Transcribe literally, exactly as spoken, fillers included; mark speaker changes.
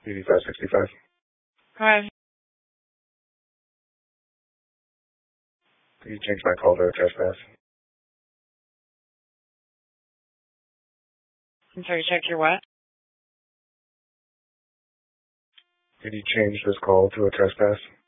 Speaker 1: eighty-five sixty-five.
Speaker 2: Hi.
Speaker 1: Can you change my call to a trespass?
Speaker 2: I'm sorry, check your what?
Speaker 1: Can you change this call to a trespass?